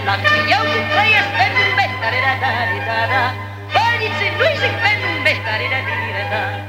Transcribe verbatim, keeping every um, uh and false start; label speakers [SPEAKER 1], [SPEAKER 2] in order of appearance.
[SPEAKER 1] Laat ik jou te trăiesc pentru un bec, da da da da da. Băniții nu-i zic pentru un bec, da da da da da.